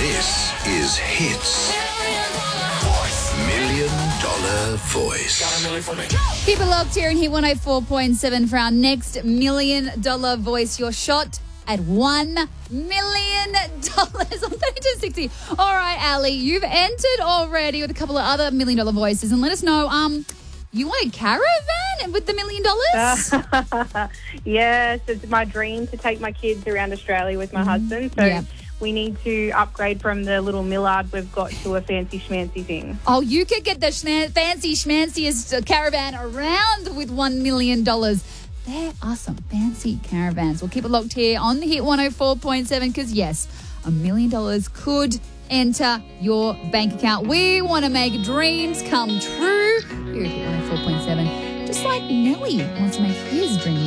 This is Hits. $1 Million Voice. Keep it locked here in Hit 104.7 for our next $1 Million Voice. Your shot at $1 million on 3260. All right, Ali, you've entered already with a couple of other $1 Million Voices, and let us know. You want a caravan with the $1 million? Yes, it's my dream to take my kids around Australia with my husband. So we need to upgrade from the little Millard we've got to a fancy schmancy thing. Oh, you could get the fancy schmanciest caravan around with $1 million. There are some fancy caravans. We'll keep it locked here on the Hit 104.7 because, yes, $1 million could enter your bank account. We want to make dreams come true here at Hit 104.7, just like Nelly wants to make his dream